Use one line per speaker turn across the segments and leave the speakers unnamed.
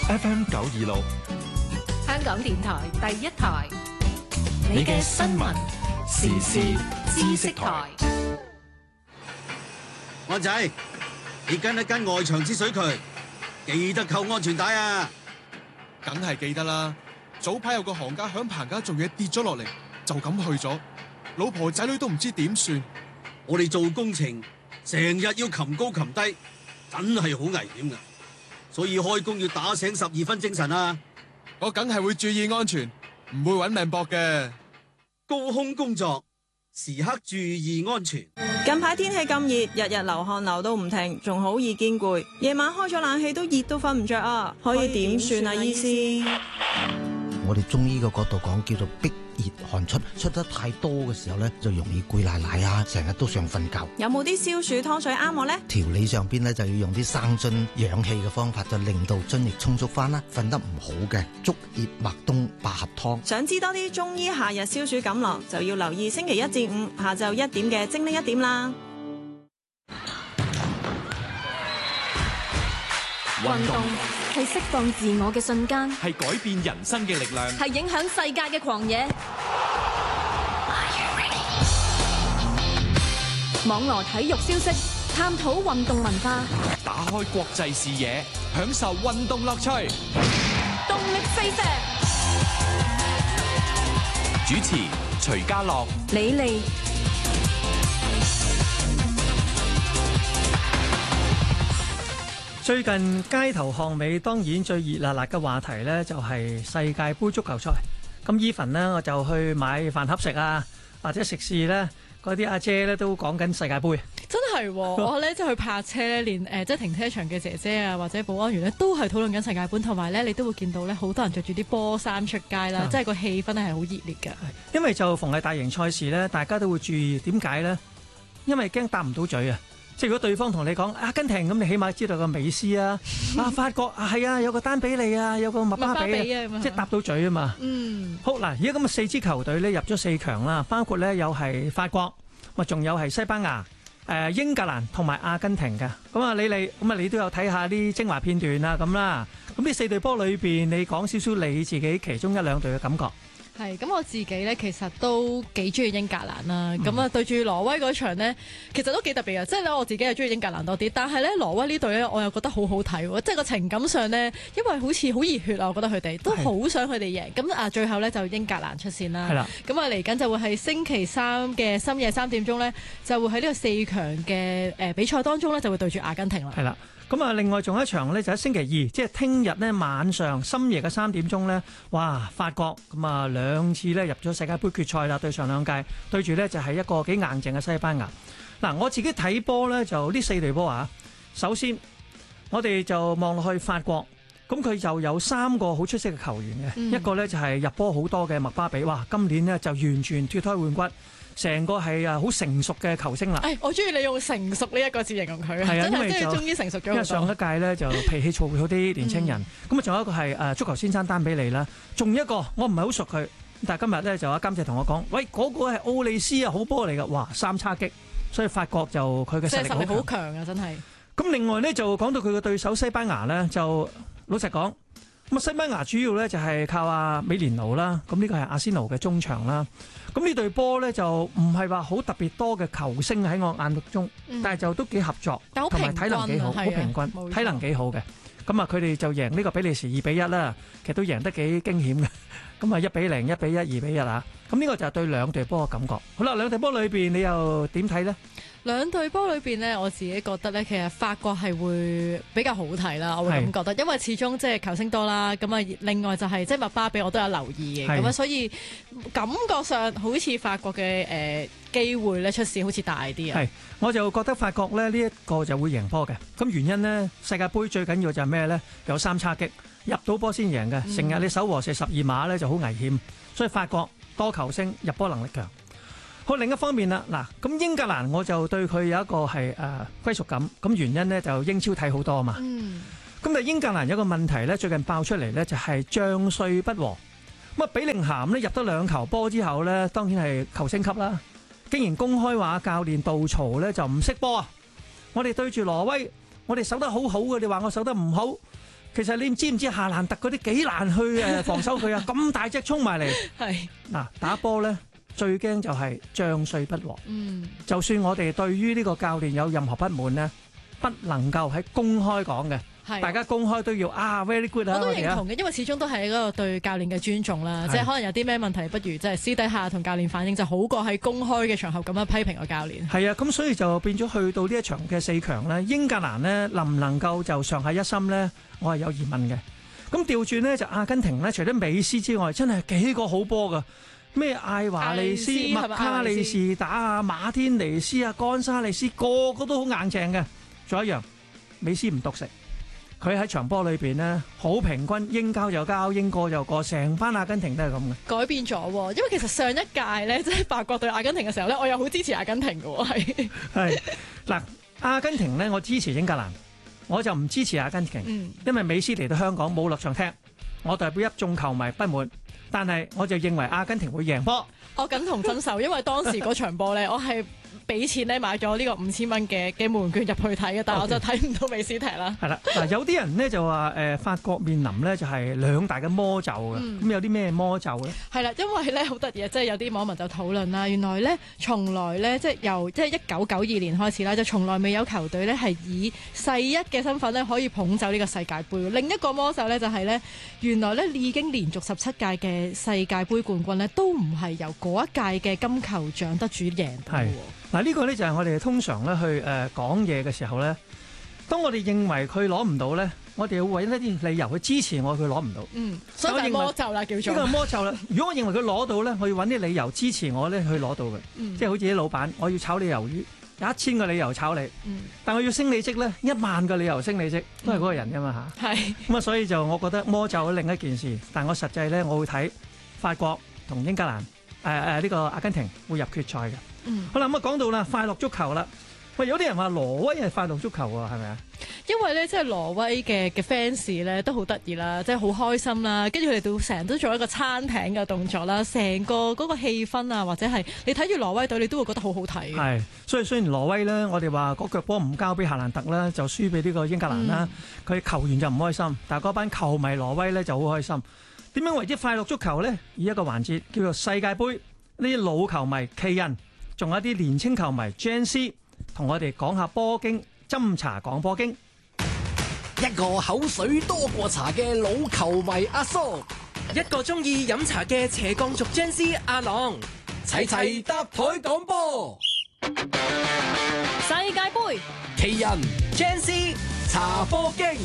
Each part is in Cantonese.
FM 926，
香港電台第一台，
你嘅新聞時事知識台。
安仔，你跟一跟外牆之水渠，記得扣安全帶啊！
梗係記得啦。早排有個行家響棚架做嘢跌咗落嚟，就咁去咗，老婆仔女都唔知點算。
我哋做工程成日要擒高擒低，真係好危險噶，所以開工要打醒12分精神啊！
我梗係會注意安全，唔會搵命搏嘅。
高空工作時刻注意安全。
近排天氣咁熱，日日流汗流到唔停，仲好易見攰。夜晚開咗冷氣都熱到瞓唔着啊！可以點算啊，醫師？
我哋中醫嘅角度講，叫做逼熱汗出，出得太多嘅時候咧，就容易攰賴賴啊，成日都想瞓覺。
有冇啲消暑湯水啱我呢？
調理上邊咧就要用啲生津養氣嘅方法，就令到津液充足翻啦。瞓得唔好嘅，竹葉麥冬百合湯。
想知多啲中醫夏日消暑錦囊，就要留意星期1至5下晝1點嘅精靈1點啦。
運動係釋放自我嘅瞬間，
係改變人生嘅力量，
係影響世界嘅狂野。網羅體育消息，探討運動文化，
打開國際視野，享受運動樂趣。
動力四射。
主持徐家樂、
李利。
最近街頭巷尾當然最熱辣辣嘅話題呢，就係世界盃足球賽。咁 even 呢，我就去買飯盒食啊，或者食肆呢，嗰啲阿姐呢都講緊世界盃。
真係我咧即係去泊車咧，連即係停車場嘅姐姐啊，或者保安員咧，都係討論緊世界盃，同埋咧你都會見到咧好多人着住啲波衫出街啦，即係個氣氛咧係好熱烈嘅。
因為就逢係大型賽事呢，大家都會注意，點解呢？因為驚答唔到嘴啊！即係如果對方同你講阿根廷咁，你起碼知道個美斯啊，法國係啊，有個丹比利啊，有個麥巴比啊，即係答到嘴啊嘛。好嗱，而家咁嘅4支球隊咧入咗4強啦，包括咧有係法國，仲有係西班牙、英格蘭同埋阿根廷嘅。咁啊，李麗，咁啊你都有睇下啲精華片段啊咁啦。咁呢4隊波裏邊，你講少少你自己其中1、2隊嘅感覺。
係咁，我自己咧其實都幾中意英格蘭啦。咁啊，對住挪威嗰場呢，其實都幾特別嘅。即係咧，我自己係中意英格蘭多啲，但係咧挪威呢隊咧，我又覺得好好睇喎。即係個情感上呢，因為好似好熱血啊，我覺得佢哋都好想佢哋贏。咁啊，最後咧就英格蘭出線啦。係啦。咁啊，嚟緊就會係星期3嘅深夜3點鐘咧，就會喺呢個4強嘅比賽當中咧，就會對住阿根廷啦。係啦。
咁啊，另外仲有一場呢，就喺星期2，即係聽日呢晚上深夜嘅3點鐘呢，哇！法國咁啊2次呢入咗世界盃決賽啦，對上2屆對住呢就係一個幾硬淨嘅西班牙。嗱，我自己睇波呢，就呢4隊波啊。首先我哋就望落去法國，咁佢就有3個好出色嘅球員嘅，一個呢就係入波好多嘅麥巴比，哇！今年呢就完全脫胎換骨。成個係好成熟嘅球星啦！
我中意你用成熟呢一個字形容佢，真係終於成熟咗。因為
上一屆呢就脾氣燥好啲年青人，咁啊仲有一個係足球先生丹比利啦，仲一個我唔係好熟佢，但係今日呢就阿監製同我講，喂嗰個係奧利斯啊，好波嚟㗎，哇3叉擊，所以法國就佢嘅實力好
強啊，真係。
咁另外呢就講到佢嘅對手西班牙呢，就老實講。咁啊，西班牙主要咧就係靠阿美連奴啦，咁呢個係阿仙奴嘅中場啦。咁呢隊波咧就唔係話好特別多嘅球星喺我眼目中，但係就都幾合作，同埋體能幾好，好平均，體能幾好嘅。咁啊，佢哋就贏呢個比利時2-1啦，其實都贏得幾驚險嘅。咁啊1-0、1-1、2-1啊。咁呢個就係對2隊波嘅感覺。好啦，2隊波裏邊你又點睇呢
？2隊波裏邊呢，我自己覺得呢，其實法國係會比較好睇啦，我會咁覺得，因為始終即係球星多啦，咁啊另外就係即係麥巴比我都有留意嘅，咁啊所以感覺上好似法國嘅機會咧出線好似大啲啊。係，我就覺得法國咧呢一個就會贏波嘅，咁原因呢，世界盃最緊要就係咩呢？有3叉戟，入到波先贏嘅，成日你守和射12碼呢就好危險，所以法國多球星，入波能力強。好，另一方面啦，嗱，咁英格蘭我就對佢有一個係歸屬感，咁原因呢，就英超睇好多啊嘛。咁但係英格蘭有一個問題呢，最近爆出嚟呢，就係將帥不和。咁啊，比寧咸呢入得2球波之後呢，當然係球星級啦，竟然公開話教練杜曹呢就唔識波啊！我哋對住挪威，我哋守得好好嘅，你話我守得唔好？
其實你知唔知夏蘭特嗰啲幾難去防守佢啊？咁大隻衝埋嚟。
係
嗱，打波咧最驚就係將帥不和。就算我哋對於呢個教練有任何不滿咧，不能夠喺公開講嘅。大家公開都要very good 啊！
我都認同嘅，因為始終都係一個對教練嘅尊重啦。即係可能有啲咩問題，不如即係私底下同教練反映就好過喺公開嘅場合咁樣批評個教練。係啊，
咁所以就變咗去到呢一場嘅4強咧，英格蘭呢能唔能夠就上下一心呢？我係有疑問嘅。咁調轉呢，就阿根廷呢，除咗美斯之外，真係幾個好波㗎。咩艾華利斯、麥卡利士打啊、馬天尼斯啊、干沙利斯，個個都好硬淨嘅。仲有一樣，美斯唔獨食。佢喺場波裏邊呢，好平均，應交就交，應過就過，成班阿根廷都係咁嘅。
改變咗喎，因為其實上一屆呢，即係法國對阿根廷嘅時候呢，我又好支持阿根廷嘅喎，係
嗱，阿根廷呢，我支持英格蘭，我就唔支持阿根廷，因為美斯嚟到香港冇落場踢，我代表一眾球迷不滿，但係我就認為阿根廷會贏波。
我感同身受，因為當時嗰場波呢，我係俾錢咧買咗呢個5000蚊嘅門券入去睇嘅，但係我就睇唔到美斯踢啦。係啦，
嗱有啲人呢就話法國面臨呢就係兩大嘅魔咒嘅，咁有啲咩魔咒咧？係啦，
因為咧好得意啊，即係有啲網民就討論啦，原來咧從來咧即係由1992年開始啦，就從來未有球隊咧係以世一嘅身份咧可以捧走呢個世界盃。另一個魔咒咧就係咧，原來咧已經連續17屆嘅世界盃冠軍咧都唔係由嗰一屆嘅金球獎得主贏到嘅。
嗱呢個咧就係我哋通常咧去講嘢嘅時候咧，當我哋認為佢攞唔到咧，我哋要揾一啲理由去支持佢攞唔到。
所以就係魔咒啦，叫做呢個
魔咒啦。如果我認為佢攞到咧，我要揾啲理由支持我咧去攞到嘅。即係好似啲老闆，我要炒你魷魚，有1000個理由炒你。但我要升你職咧，10000個理由升你職，都係嗰個人噶嘛嚇。係咁啊，所以就我覺得魔咒係另一件事，但我實際咧，我會睇法國同英格蘭呢個阿根廷會入決賽嘅。好啦，咁啊講到啦，快樂足球啦。喂，有啲人話挪威係快樂足球喎，係咪啊？
因為咧，即係挪威嘅 fans 咧都好得意啦，即係好開心啦，跟住佢哋都成日都做一個撐艇嘅動作啦，成個嗰個氣氛啊，或者係你睇住挪威隊，你都會覺得好好睇。係，所以雖然挪威咧，我哋話嗰腳波唔交俾夏蘭特啦，就輸俾呢個英格蘭啦，佢球員就唔開心，但係嗰班球迷挪威咧就好開心。點樣為之快樂足球咧？以一個環節叫做世界盃，呢啲老球迷奇人。仲有啲年青球迷 Gen C 同我哋講下波經，斟茶講波經。
一個口水多過茶嘅老球迷阿蘇，
一個中意飲茶嘅斜槓族 Gen C 阿朗，
齊齊搭台講波。
世界盃
奇人 Gen C 茶波經。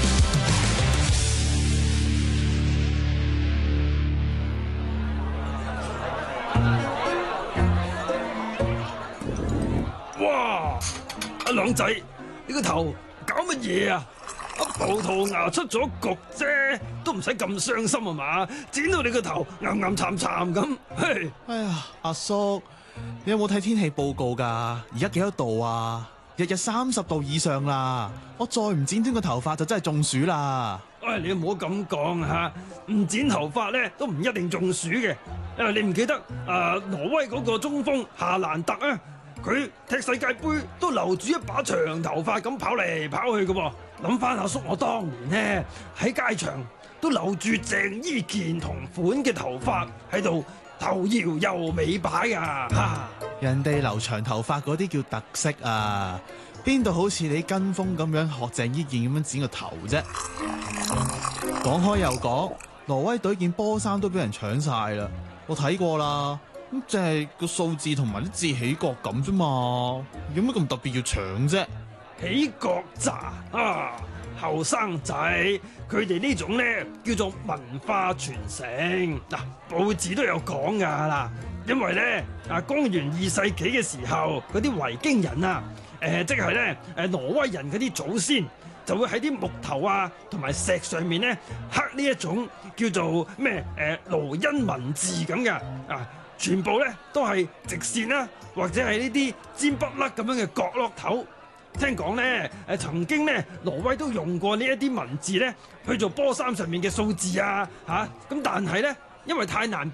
哇！阿朗仔，你個頭搞乜嘢啊？葡萄牙出咗局啫，都唔使咁傷心啊嘛！剪到你個頭岩岩慘慘咁，嘿！
哎呀，阿叔，你有冇睇天氣報告㗎？而家幾多度啊？日日30度以上啦！我再唔剪短個頭髮就真係中暑啦！
哎，你唔好咁講嚇，唔剪頭髮咧都唔一定中暑嘅。你唔記得挪威嗰個中鋒夏蘭特啊？佢踢世界盃都留住一把長頭髮咁跑嚟跑去嘅喎。諗翻阿叔我當年呢，喺街場都留住鄭伊健同款嘅頭髮喺度頭搖又尾擺啊！
人哋留長頭髮嗰啲叫特色啊，邊度好似你跟風咁樣學鄭伊健咁樣剪個頭啫？講開又講，挪威隊件波衫都俾人搶晒啦，我睇過啦。咁就係個數字同埋啲字起角咁啫嘛，有乜咁特別要搶啫？
起角咋啊？後生仔佢哋呢種咧叫做文化傳承。嗱，報紙都有講噶啦，因為咧公元2世紀嘅時候，嗰啲維京人啊，即係咧挪威人嗰啲祖先就會喺啲木頭啊同埋石上面咧刻呢一種叫做咩盧恩文字咁嘅啊。全部咧都係直線啦，或者係呢啲尖不甩咁樣嘅角落頭。聽講咧，曾經咧挪威都用過呢一啲文字咧去做波衫上面嘅數字啊嚇。咁但係咧，因為太難